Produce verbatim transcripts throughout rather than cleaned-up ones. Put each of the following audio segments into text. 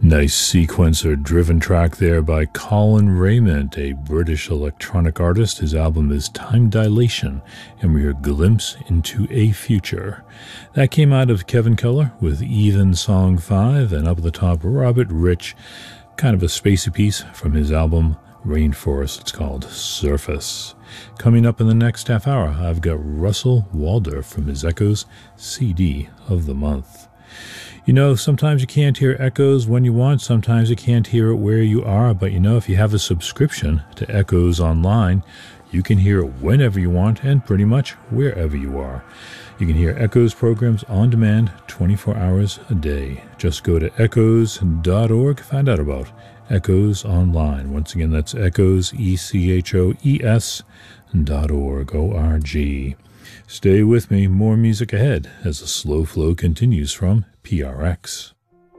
Nice sequencer-driven track there by Colin Raymond, a British electronic artist. His album is Time Dilation, and we hear Glimpse into a Future. That came out of Kevin Keller with Even Song five, and up at the top, Robert Rich, kind of a spacey piece from his album Rainforest. It's called Surface. Coming up in the next half hour, I've got Russell Walder from his Echoes C D of the Month. You know, sometimes you can't hear Echoes when you want, sometimes you can't hear it where you are, but you know, if you have a subscription to Echoes Online, you can hear it whenever you want and pretty much wherever you are. You can hear Echoes programs on demand twenty-four hours a day. Just go to echoes dot org, find out about Echoes Online. Once again, that's echoes, E C H O E S, dot org, O R G. Stay with me, more music ahead as the slow flow continues from P R X.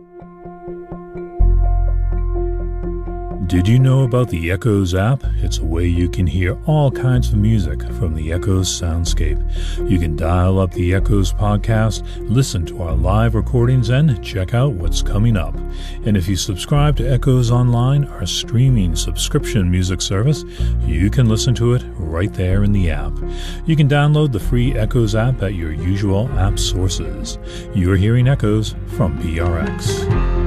Did you know about the Echoes app? It's a way you can hear all kinds of music from the Echoes soundscape. You can dial up the Echoes podcast, listen to our live recordings, and check out what's coming up. And if you subscribe to Echoes Online, our streaming subscription music service, you can listen to it right there in the app. You can download the free Echoes app at your usual app sources. You're hearing Echoes from P R X.